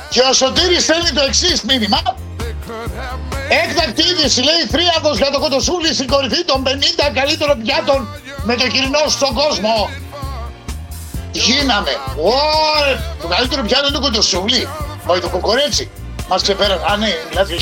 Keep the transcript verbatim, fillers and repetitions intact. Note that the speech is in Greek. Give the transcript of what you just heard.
Και ο Σωτήρης στέλνει το εξής μήνυμα. Έκτακτη είδηση, λέει, θρίαμβος για το Κοντοσούλη στην κορυφή των πενήντα καλύτερων πιάτων με το κυρινό στον κόσμο. Γίναμε. Ωε, το καλύτερο πιάτο είναι το Κοντοσούλη. Όχι το κοκορέτσι. Μας ξεπέρασε. Α, ναι, δηλαδή.